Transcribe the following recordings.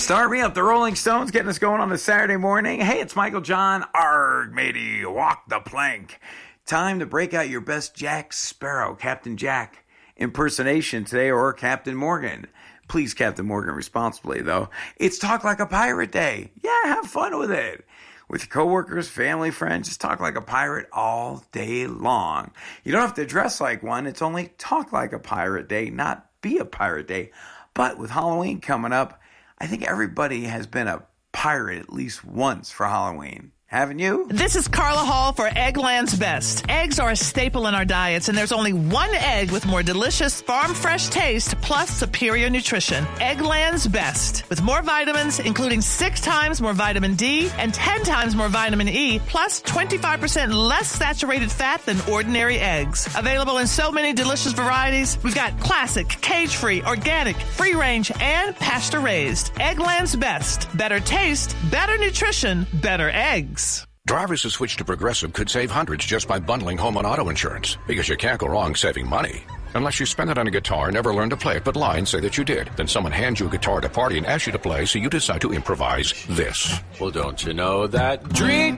Start me up. The Rolling Stones getting us going on a Saturday morning. Hey, it's Michael John. Arg, matey, walk the plank. Time to break out your best Jack Sparrow, Captain Jack impersonation today, or Captain Morgan. Please, Captain Morgan, responsibly, though. It's Talk Like a Pirate Day. Yeah, have fun with it. With your coworkers, family, friends, just talk like a pirate all day long. You don't have to dress like one. It's only Talk Like a Pirate Day, not Be a Pirate Day. But with Halloween coming up, I think everybody has been a pirate at least once for Halloween. Haven't you? This is Carla Hall for Eggland's Best. Eggs are a staple in our diets, and there's only one egg with more delicious, farm-fresh taste plus superior nutrition. Eggland's Best. With more vitamins, including 6 times more vitamin D and 10 times more vitamin E, plus 25% less saturated fat than ordinary eggs. Available in so many delicious varieties. We've got classic, cage-free, organic, free-range, and pasture-raised. Eggland's Best. Better taste, better nutrition, better eggs. Drivers who switch to Progressive could save hundreds just by bundling home and auto insurance, because you can't go wrong saving money. Unless you spend it on a guitar, never learn to play it, but lie and say that you did. Then someone hands you a guitar at a party and asks you to play, so you decide to improvise this. Well, don't you know that dream...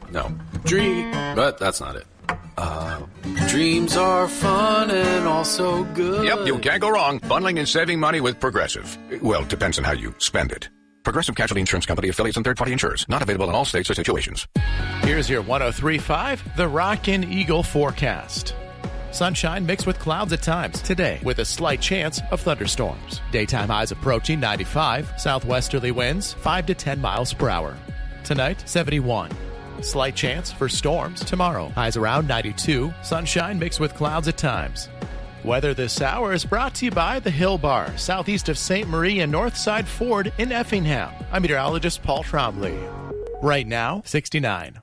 But that's not it. Dreams are fun and also good. Yep, you can't go wrong bundling and saving money with Progressive. Well, it depends on how you spend it. Progressive Casualty Insurance Company, affiliates, and third-party insurers. Not available in all states or situations. Here's your 103.5, the Rockin' Eagle forecast. Sunshine mixed with clouds at times today, with a slight chance of thunderstorms. Daytime highs approaching 95, southwesterly winds 5 to 10 miles per hour. Tonight, 71. Slight chance for storms tomorrow. Highs around 92, sunshine mixed with clouds at times. Weather this hour is brought to you by the Hill Bar, southeast of St. Marie and Northside Ford in Effingham. I'm meteorologist Paul Trombley. Right now, 69.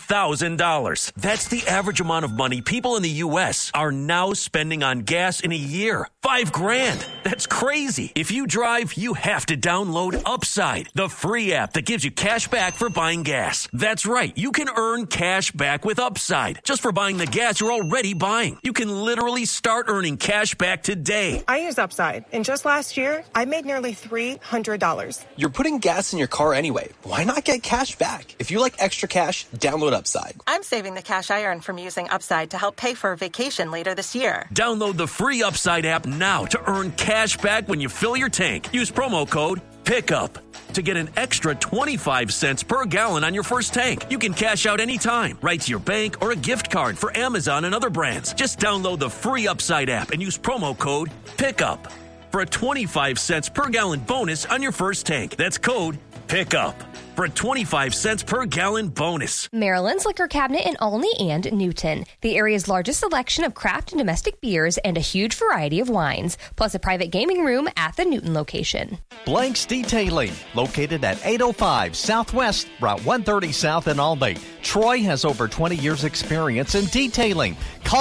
$5,000. That's the average amount of money people in the U.S. are now spending on gas in a year. $5,000. That's crazy. If you drive, you have to download Upside, the free app that gives you cash back for buying gas. That's right. You can earn cash back with Upside just for buying the gas you're already buying. You can literally start earning cash back today. I use Upside, and just last year, I made nearly $300. You're putting gas in your car anyway. Why not get cash back? If you like extra cash, download Upside. I'm saving the cash I earn from using Upside to help pay for a vacation later this year. Download the free Upside app now to earn cash back when you fill your tank. Use promo code PICKUP to get an extra 25 cents per gallon on your first tank. You can cash out anytime, right to your bank or a gift card for Amazon and other brands. Just download the free Upside app and use promo code PICKUP for a 25 cents per gallon bonus on your first tank. That's code PICKUP for a 25 cents per gallon bonus. Maryland's Liquor Cabinet in Olney and Newton. The area's largest selection of craft and domestic beers and a huge variety of wines, plus a private gaming room at the Newton location. Blanks Detailing, located at 805 Southwest, Route 130 South in Albany. Troy has over 20 years experience in detailing. Call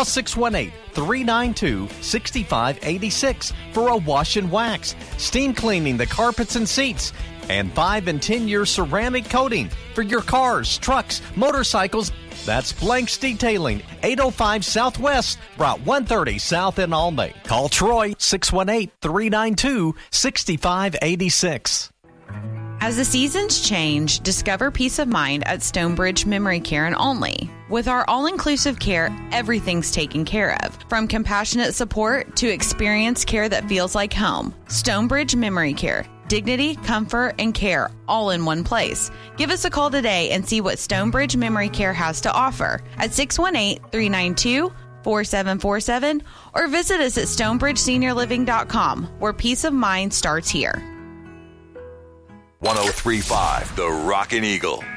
618-392-6586 for a wash and wax, steam cleaning the carpets and seats, and 5 and 10-year ceramic coating for your cars, trucks, motorcycles. That's Blanks Detailing, 805 Southwest, Route 130 South in Albany. Call Troy, 618-392-6586. As the seasons change, discover peace of mind at Stonebridge Memory Care in Olney. With our all-inclusive care, everything's taken care of. From compassionate support to experienced care that feels like home. Stonebridge Memory Care. Dignity, comfort, and care all in one place. Give us a call today and see what Stonebridge Memory Care has to offer at 618-392-4747 or visit us at stonebridgeseniorliving.com, where peace of mind starts here. 103.5 The Rockin' Eagle.